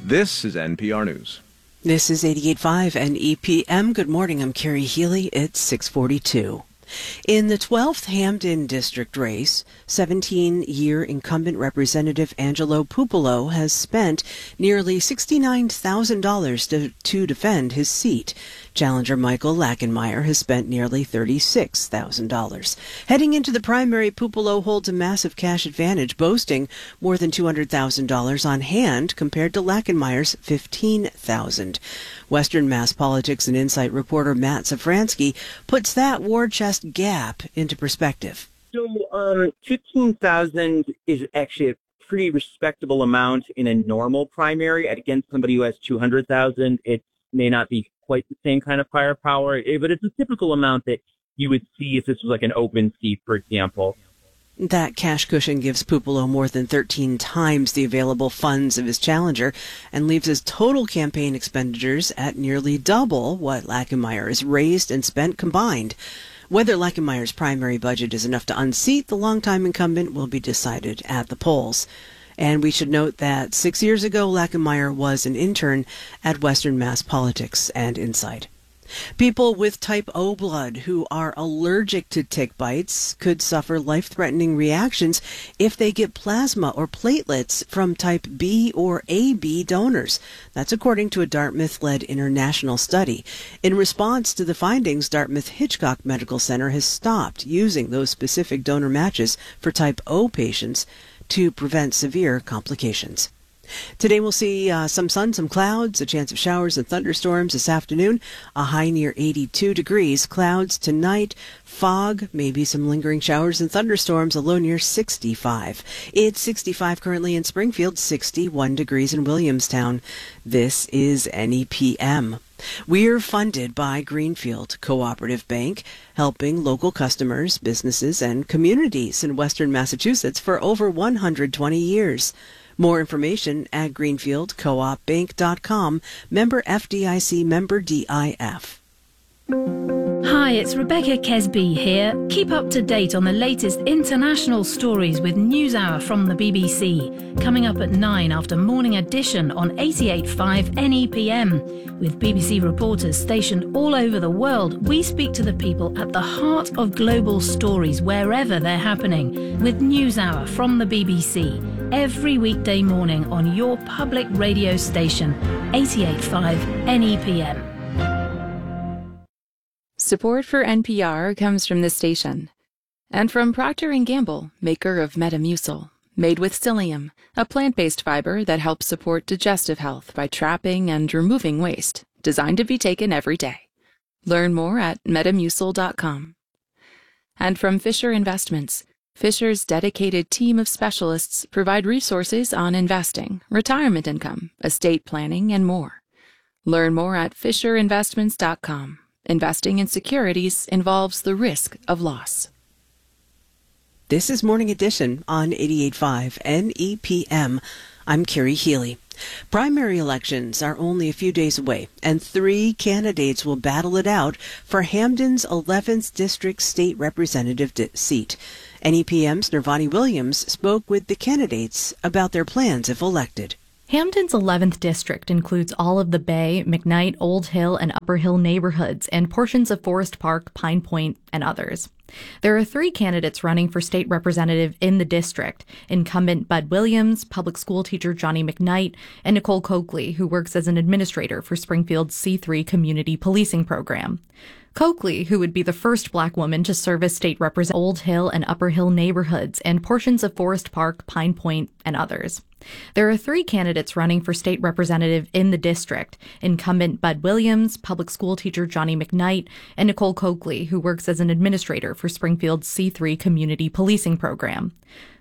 This is NPR News. This is 88.5 and EPM. Good morning. I'm Carrie Healy. It's 6:42. In the 12th Hampden District race, 17-year incumbent Representative Angelo Pupolo has spent nearly $69,000 to defend his seat. Challenger Michael Lackenmeyer has spent nearly $36,000. Heading into the primary, Pupolo holds a massive cash advantage, boasting more than $200,000 on hand compared to Lackenmeyer's $15,000. Western Mass Politics and Insight reporter Matt Safransky puts that war chest gap into perspective. So, $15,000 is actually a pretty respectable amount in a normal primary. Against somebody who has $200,000, it may not be quite the same kind of firepower, but it's a typical amount that you would see if this was like an open seat, for example. That cash cushion gives Pupolo more than 13 times the available funds of his challenger and leaves his total campaign expenditures at nearly double what Lackenmeyer has raised and spent combined. Whether Lackenmeyer's primary budget is enough to unseat the longtime incumbent will be decided at the polls. And we should note that 6 years ago, Lackenmeyer was an intern at Western Mass Politics and Insight. People with type O blood who are allergic to tick bites could suffer life-threatening reactions if they get plasma or platelets from type B or AB donors. That's according to a Dartmouth-led international study. In response to the findings, Dartmouth Hitchcock Medical Center has stopped using those specific donor matches for type O patients to prevent severe complications. Today we'll see some sun, some clouds, a chance of showers and thunderstorms this afternoon, a high near 82 degrees. Clouds tonight, fog, maybe some lingering showers and thunderstorms, a low near 65. It's 65 currently in Springfield, 61 degrees in Williamstown. This is NEPM. We're funded by Greenfield Cooperative Bank, helping local customers, businesses, and communities in Western Massachusetts for over 120 years. More information at greenfieldcoopbank.com, member FDIC, member DIF. Hi, it's Rebecca Kesby here. Keep up to date on the latest international stories with NewsHour from the BBC. Coming up at 9 after Morning Edition on 88.5 NEPM. With BBC reporters stationed all over the world, we speak to the people at the heart of global stories wherever they're happening. With NewsHour from the BBC. Every weekday morning on your public radio station, 88.5 NEPM. Support for NPR comes from this station and from Procter & Gamble, maker of Metamucil, made with psyllium, a plant-based fiber that helps support digestive health by trapping and removing waste, designed to be taken every day. Learn more at metamucil.com. And from Fisher Investments, Fisher's dedicated team of specialists provide resources on investing, retirement income, estate planning, and more. Learn more at fisherinvestments.com. Investing in securities involves the risk of loss. This is Morning Edition on 88.5 NEPM. I'm Carrie Healy. Primary elections are only a few days away, and 3 candidates will battle it out for Hampden's 11th District State Representative seat. NEPM's Nirvani Williams spoke with the candidates about their plans if elected. Hampden's 11th district includes all of the Bay, McKnight, Old Hill, and Upper Hill neighborhoods and portions of Forest Park, Pine Point, and others. There are 3 candidates running for state representative in the district: incumbent Bud Williams, public school teacher Johnny McKnight, and Nicole Coakley, who works as an administrator for Springfield's C3 community policing program. Coakley, who would be the first Black woman to serve as state representative, Old Hill and Upper Hill neighborhoods and portions of Forest Park, Pine Point, and others. There are 3 candidates running for state representative in the district: incumbent Bud Williams, public school teacher Johnny McKnight, and Nicole Coakley, who works as an administrator for Springfield's C3 community policing program.